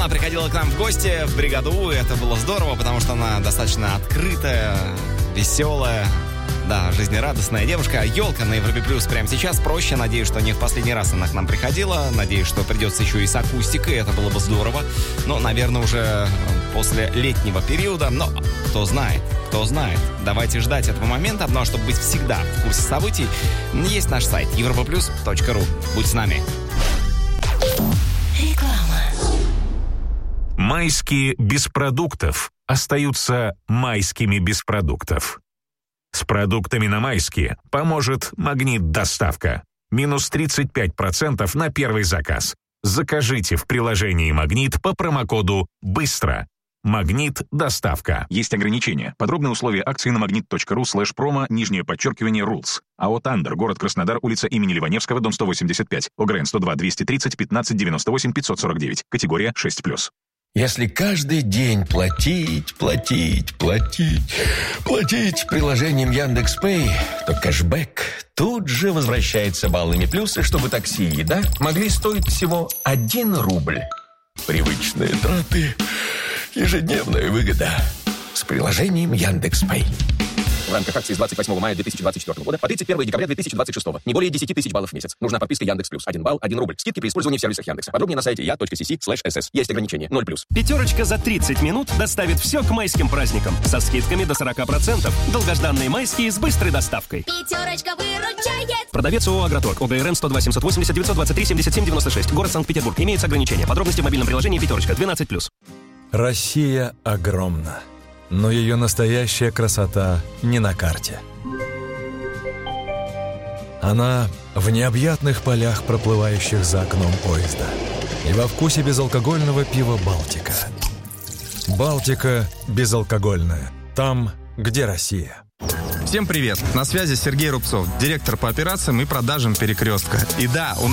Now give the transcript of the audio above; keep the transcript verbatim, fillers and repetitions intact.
она приходила к нам в гости в бригаду У, и это было здорово, потому что она достаточно открытая, веселая, да, жизнерадостная девушка. Ёлка на Европе Плюс прямо сейчас. Проще. Надеюсь, что не в последний раз она к нам приходила. Надеюсь, что придется еще и с акустикой. Это было бы здорово. Но, наверное, уже после летнего периода. Но кто знает, кто знает. Давайте ждать этого момента. Ну а чтобы быть всегда в курсе событий, есть наш сайт европа плюс точка ру. Будь с нами. Реклама. Майские без продуктов остаются майскими без продуктов. С продуктами на майские поможет «Магнит Доставка». Минус тридцать пять процентов на первый заказ. Закажите в приложении «Магнит» по промокоду «Быстро». «Магнит Доставка». Есть ограничения. Подробные условия акции на магнит точка ру слэш промо, нижнее подчеркивание, рулс. АО «Тандер», город Краснодар, улица имени Ливаневского, дом сто восемьдесят пять. ОГРН сто два двести тридцать пятнадцать девяносто восемь пятьсот сорок девять. Категория шесть плюс. Если каждый день платить, платить, платить, платить приложением Яндекс.Пэй, то кэшбэк тут же возвращается баллами плюса, чтобы такси и еда могли стоить всего один рубль. Привычные траты, ежедневная выгода с приложением Яндекс.Пэй. В рамках акции с двадцать восьмого мая две тысячи двадцать четвёртого года по тридцать первое декабря две тысячи двадцать шестого. Не более десять тысяч баллов в месяц. Нужна подписка Яндекс Плюс. один балл, один рубль. Скидки при использовании в сервисах Яндекса. Подробнее на сайте я точка си си слэш эс эс. Есть ограничения. ноль плюс. Пятерочка за тридцать минут доставит все к майским праздникам. Со скидками до сорок процентов. Долгожданные майские с быстрой доставкой. Пятерочка выручает. Продавец ООО «Агроторг». ОГРН сто два семьсот восемьдесят девятьсот двадцать три семьдесят семь девяносто шесть. Город Санкт-Петербург. Имеются ограничения. Подробности в мобильном приложении «Пятерочка». двенадцать плюс. Россия огромна, но ее настоящая красота не на карте. Она в необъятных полях, проплывающих за окном поезда, и во вкусе безалкогольного пива «Балтика». «Балтика» безалкогольная. Там, где Россия. Всем привет! На связи Сергей Рубцов, директор по операциям и продажам «Перекрестка». И да, у нас